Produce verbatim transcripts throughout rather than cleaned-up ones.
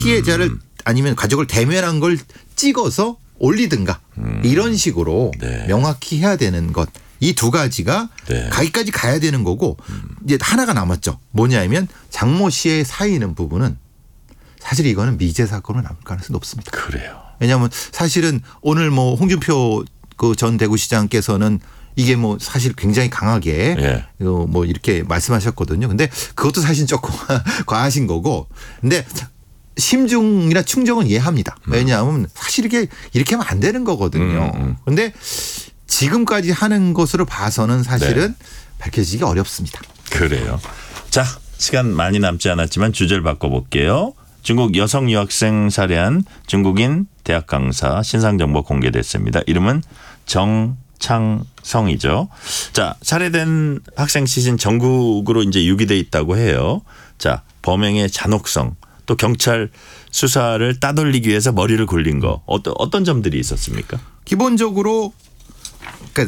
피해자를 음. 아니면 가족을 대면한 걸 찍어서 올리든가 음. 이런 식으로 네. 명확히 해야 되는 것. 이 두 가지가 네. 가기까지 가야 되는 거고 음. 이제 하나가 남았죠. 뭐냐면 장모 씨의 사인은 부분은 사실 이거는 미제 사건으로 남을 가능성이 높습니다. 그래요. 왜냐하면 사실은 오늘 뭐 홍준표 그 전 대구시장께서는 이게 뭐 사실 굉장히 강하게 예. 뭐 이렇게 말씀하셨거든요. 근데 그것도 사실 조금 과하신 거고. 근데 심중이나 충정은 이해합니다. 왜냐하면 사실 이게 이렇게 하면 안 되는 거거든요. 그런데 지금까지 하는 것으로 봐서는 사실은 네. 밝혀지기 어렵습니다. 그래요. 자, 시간 많이 남지 않았지만 주제를 바꿔볼게요. 중국 여성 유학생 살해한 중국인 대학 강사 신상정보 공개됐습니다. 이름은 정창성이죠. 자, 살해된 학생 시신 전국으로 이제 유기돼 있다고 해요. 자, 범행의 잔혹성 또 경찰 수사를 따돌리기 위해서 머리를 굴린 거 어떤 어떤 점들이 있었습니까? 기본적으로 그러니까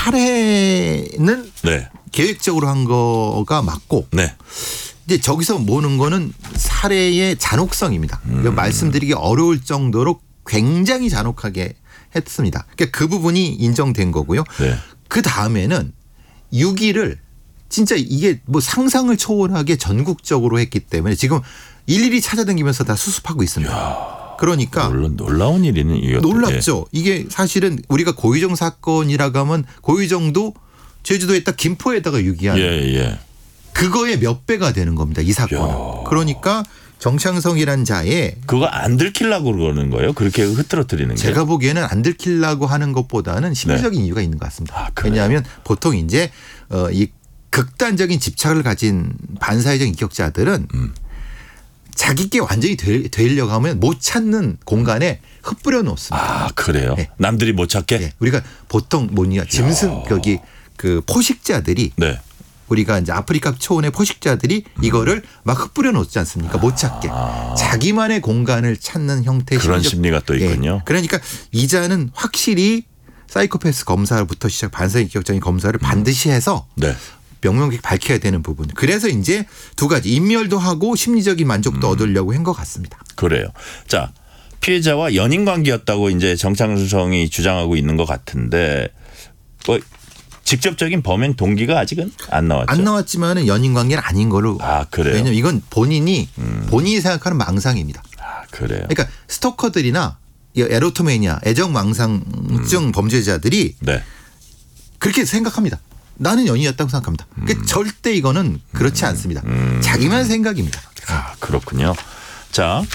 살해는 네. 계획적으로 한 거가 맞고 네. 이제 저기서 보는 거는 살해의 잔혹성입니다. 음. 말씀드리기 어려울 정도로 굉장히 잔혹하게 했습니다. 그러니까 그 부분이 인정된 거고요. 네. 그 다음에는 유기를 진짜 이게 뭐 상상을 초월하게 전국적으로 했기 때문에 지금 일일이 찾아다니면서 다 수습하고 있습니다. 이야. 그러니까 물론 놀라운 일이는 이것도 놀랍죠. 이게 사실은 우리가 고유정 사건이라고 하면 고유정도 제주도에다 김포에다가 유기한 예, 예. 그거의 몇 배가 되는 겁니다. 이 사건은. 야. 그러니까 정창성이란 자의 그거 안 들키려고 그러는 거예요? 그렇게 흐트러뜨리는 게? 제가 보기에는 안 들키려고 하는 것보다는 심리적인 네. 이유가 있는 것 같습니다. 아, 왜냐하면 보통 이제 어, 이 극단적인 집착을 가진 반사회적 인격자들은 음. 자기께 완전히 되, 되려고 하면 못 찾는 공간에 흩뿌려 놓습니다. 아, 그래요? 네. 남들이 못 찾게? 네. 우리가 보통 뭐냐 짐승 여기 그 포식자들이 네. 우리가 이제 아프리카 초원의 포식자들이 음. 이거를 막 흩뿌려 놓지 않습니까? 못 찾게. 아. 자기만의 공간을 찾는 형태의 그런 심리적, 심리가 또 있군요. 네. 그러니까 이자는 확실히 사이코패스 검사부터 시작 반사인격적인 검사를 음. 반드시 해서 네. 명명하게 밝혀야 되는 부분. 그래서 이제 두 가지 인멸도 하고 심리적인 만족도 음. 얻으려고 한 것 같습니다. 그래요. 자, 피해자와 연인 관계였다고 이제 정창성이 주장하고 있는 것 같은데 뭐 직접적인 범행 동기가 아직은 안 나왔죠. 안 나왔지만은 연인 관계는 아닌 걸로. 아, 그래요. 왜냐면 이건 본인이 음. 본인이 생각하는 망상입니다. 아, 그래요. 그러니까 스토커들이나 에로토매니아, 애정망상증 음. 범죄자들이 네. 그렇게 생각합니다. 나는 연인이었다고 생각합니다. 음. 그러니까 절대 이거는 그렇지 않습니다. 음. 자기만 생각입니다. 아, 그렇군요. 자,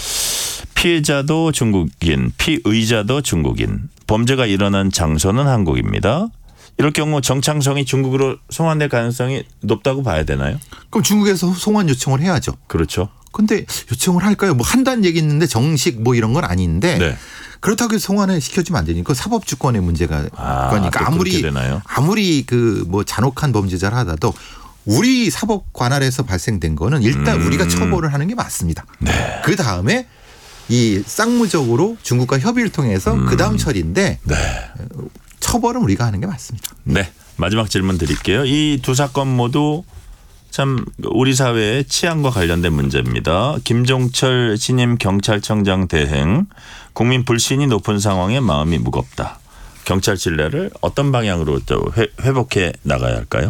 피해자도 중국인, 피의자도 중국인, 범죄가 일어난 장소는 한국입니다. 이럴 경우 정창성이 중국으로 송환될 가능성이 높다고 봐야 되나요? 그럼 중국에서 송환 요청을 해야죠. 그렇죠. 근데 요청을 할까요? 뭐 한다는 얘기 있는데 정식 뭐 이런 건 아닌데 네. 그렇다고 해서 송환을 시켜주면 안 되니까 사법 주권의 문제가 아, 그러니까 아무리 되나요? 아무리 그 뭐 잔혹한 범죄자를 하다도 우리 사법 관할에서 발생된 거는 일단 음. 우리가 처벌을 하는 게 맞습니다. 네. 그 다음에 이 쌍무적으로 중국과 협의를 통해서 음. 그 다음 처리인데 네. 처벌은 우리가 하는 게 맞습니다. 네, 마지막 질문 드릴게요. 이 두 사건 모두 참 우리 사회의 치안과 관련된 문제입니다. 김종철 신임 경찰청장 대행, 국민 불신이 높은 상황에 마음이 무겁다. 경찰 신뢰를 어떤 방향으로 또 회, 회복해 나가야 할까요?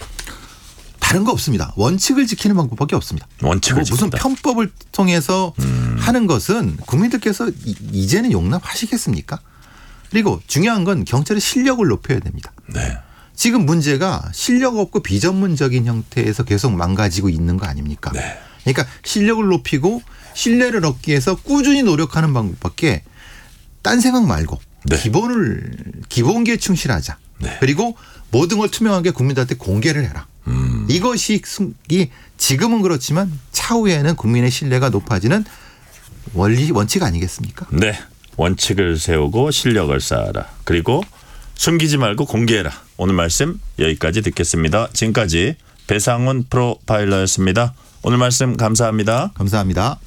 다른 거 없습니다. 원칙을 지키는 방법밖에 없습니다. 원칙을 뭐 무슨 지킨다. 편법을 통해서 음. 하는 것은 국민들께서 이제는 용납하시겠습니까? 그리고 중요한 건 경찰의 실력을 높여야 됩니다. 네. 지금 문제가 실력 없고 비전문적인 형태에서 계속 망가지고 있는 거 아닙니까? 네. 그러니까 실력을 높이고 신뢰를 얻기 위해서 꾸준히 노력하는 방법밖에 딴 생각 말고 네. 기본을 기본기에 충실하자. 네. 그리고 모든 걸 투명하게 국민들한테 공개를 해라. 음. 이것이 지금은 그렇지만 차후에는 국민의 신뢰가 높아지는 원리 원칙 아니겠습니까? 네. 원칙을 세우고 실력을 쌓아라. 그리고 숨기지 말고 공개해라. 오늘 말씀 여기까지 듣겠습니다. 지금까지 배상훈 프로파일러였습니다. 오늘 말씀 감사합니다. 감사합니다.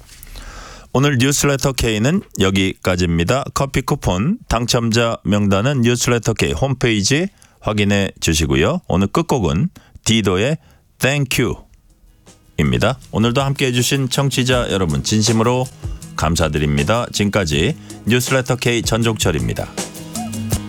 오늘 뉴스레터 K는 여기까지입니다. 커피 쿠폰 당첨자 명단은 뉴스레터 K 홈페이지 확인해 주시고요. 오늘 끝곡은 디도의 Thank You 입니다. 오늘도 함께해 주신 청취자 여러분 진심으로 감사드립니다. 지금까지 뉴스레터 K 전종철입니다.